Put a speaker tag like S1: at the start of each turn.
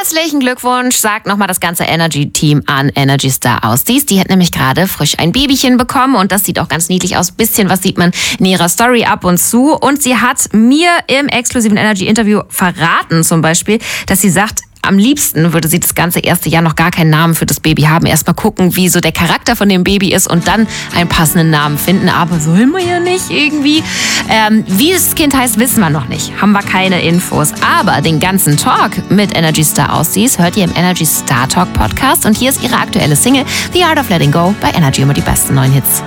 S1: Herzlichen Glückwunsch, sagt nochmal das ganze Energy-Team an Energy Star Ausdies. Die hat nämlich gerade frisch ein Babychen bekommen und das sieht auch ganz niedlich aus. Bisschen was sieht man in ihrer Story ab und zu. Und sie hat mir im exklusiven Energy-Interview verraten zum Beispiel, dass sie sagt, am liebsten würde sie das ganze erste Jahr noch gar keinen Namen für das Baby haben. Erstmal gucken, wie so der Charakter von dem Baby ist und dann einen passenden Namen finden. Aber so immer ja nicht irgendwie. Wie das Kind heißt, wissen wir noch nicht. Haben wir keine Infos. Aber den ganzen Talk mit Energy Star Ausdies hört ihr im Energy Star Talk Podcast. Und hier ist ihre aktuelle Single The Art of Letting Go bei Energy, immer die besten neuen Hits.